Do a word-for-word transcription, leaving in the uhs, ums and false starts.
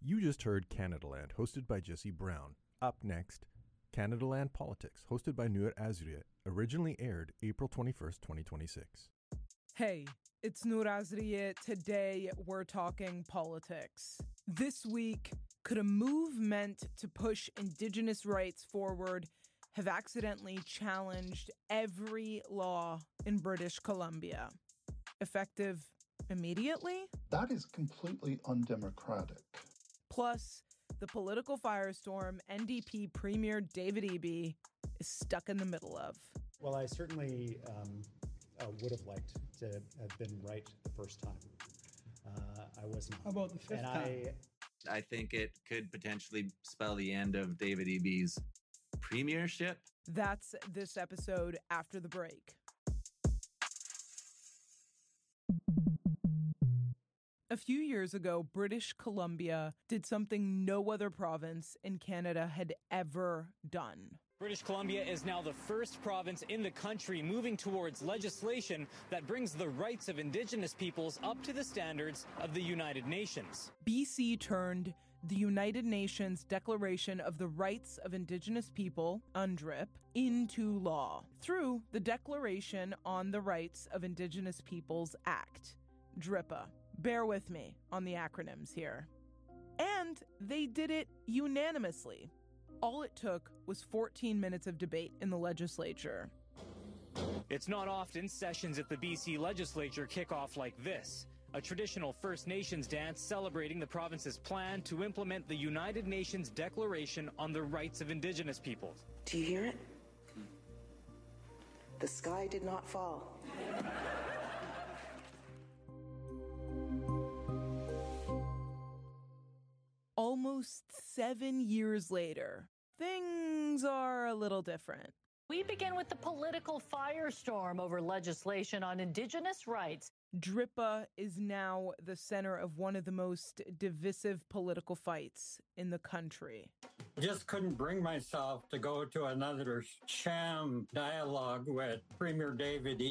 You just heard Canadaland, hosted by Jesse Brown. Up next, Canadaland Politics, hosted by Noor Azrieh, originally aired April twenty-first, twenty twenty-six. Hey, it's Noor Azrieh. Today, we're talking politics. This week, could a move meant to push Indigenous rights forward have accidentally challenged every law in British Columbia? Effective immediately? That is completely undemocratic. Plus, the political firestorm N D P Premier David Eby is stuck in the middle of. Well, I certainly um, uh, would have liked to have been right the first time. Uh, I was not. How about the fifth and time? I, I think it could potentially spell the end of David Eby's premiership. That's this episode after the break. A few years ago, British Columbia did something no other province in Canada had ever done. British Columbia is now the first province in the country moving towards legislation that brings the rights of Indigenous peoples up to the standards of the United Nations. B C turned the United Nations Declaration of the Rights of Indigenous People, UNDRIP, into law through the Declaration on the Rights of Indigenous Peoples Act, DRIPA. Bear with me on the acronyms here. And they did it unanimously. All it took was fourteen minutes of debate in the legislature. It's not often sessions at the B C legislature kick off like this. A traditional First Nations dance celebrating the province's plan to implement the United Nations Declaration on the Rights of Indigenous Peoples. Do you hear it? The sky did not fall. Almost seven years later, things are a little different. We begin with the political firestorm over legislation on Indigenous rights. DRIPA is now the center of one of the most divisive political fights in the country. Just couldn't bring myself to go to another sham dialogue with Premier David